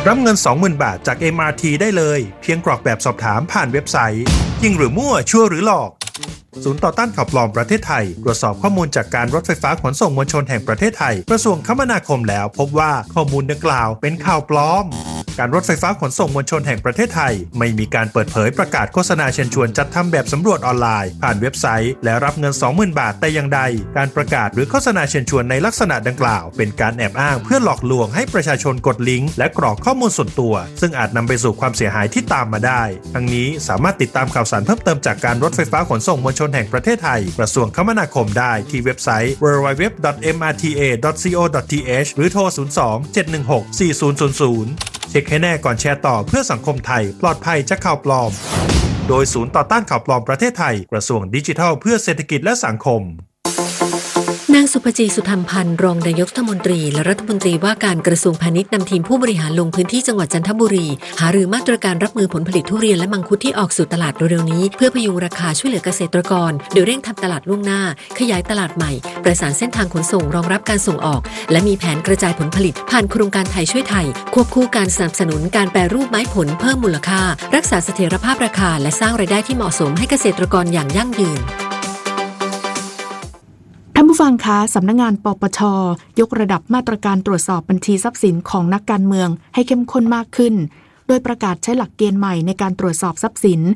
รับเงิน 20,000 บาทจาก MRT ได้เลยเพียงกรอกแบบสอบถามผ่านเว็บไซต์จริงหรือมั่วชั่วหรือหลอกศูนย์ต่อต้านข่าวปลอมประเทศไทยตรวจสอบข้อมูลจากการรถไฟฟ้าขนส่งมวลชนแห่งประเทศไทยกระทรวงคมนาคมแล้วพบว่าข้อมูลดังกล่าวเป็นข่าวปลอมการรถไฟฟ้าขนส่งมวลชนแห่งประเทศไทยไม่มีการเปิดเผยประกาศโฆษณาเชิญชวนจัดทำแบบสำรวจออนไลน์ผ่านเว็บไซต์และรับเงิน 20,000 บาทแต่อย่างใดการประกาศหรือโฆษณาเชิญชวนในลักษณะดังกล่าวเป็นการแอบอ้างเพื่อหลอกลวงให้ประชาชนกดลิงก์และกรอกข้อมูลส่วนตัวซึ่งอาจนำไปสู่ความเสียหายที่ตามมาได้ทั้งนี้สามารถติดตามข่าวสารเพิ่มเติมจากการรถไฟฟ้าขนส่งมวลชนแห่งประเทศไทยกระทรวงคมนาคมได้ที่เว็บไซต์ www.mrta.co.th หรือโทร 02-716-4000 เช็คให้แน่ก่อนแชร์ต่อเพื่อสังคมไทยปลอดภัยจากข่าวปลอมโดยศูนย์ต่อต้านข่าวปลอมประเทศไทยกระทรวงดิจิทัลเพื่อเศรษฐกิจและสังคมนางสุภจีสุธรรมพันธ์รองนายกรัฐมนตรีและรัฐมนตรีว่าการกระทรวงพาณิชย์นำทีมผู้บริหารลงพื้นที่จังหวัดจันทบุรีหารือมาตรการรับมือผลผลิตทุเรียนและมังคุดที่ออกสู่ตลาดเร็วๆนี้เพื่อพยุงราคาช่วยเหลือเกษตรกรโดยเร่งทำตลาดล่วงหน้าขยายตลาดใหม่ประสานเส้นทางขนส่งรองรับการส่งออกและมีแผนกระจายผลผลิตผ่านโครงการไทยช่วยไทยควบคู่การสนับสนุนการแปรรูปไม้ผลเพิ่มมูลค่ารักษาเสถียรภาพราคาและสร้างรายได้ที่เหมาะสมให้เกษตรกรอย่างยั่งยืนท่านผู้ฟังคะสำนักงานปปช.ยกระดับมาตรการตรวจสอบบัญชีทรัพย์สินของนักการเมืองให้เข้มข้นมากขึ้นโดยประกาศใช้หลักเกณฑ์ใหม่ในการตรวจสอบทรัพย์สิน